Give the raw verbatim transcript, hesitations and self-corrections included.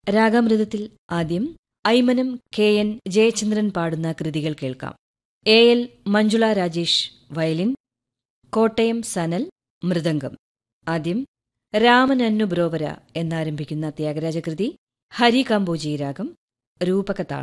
രാഗാമൃതത്തിൽ ആദ്യം Aymanam K N Jayachandran പാടുന്ന കൃതികൾ കേൾക്കാം. A L Manjula Rajesh violin, Kottayam Sanal mridangam. ആദ്യം രാമനന്നു ബ്രോവര എന്നാരംഭിക്കുന്ന ത്യാഗരാജകൃതി, ഹരി കാമ്പോജി രാഗം, രൂപകതാളം.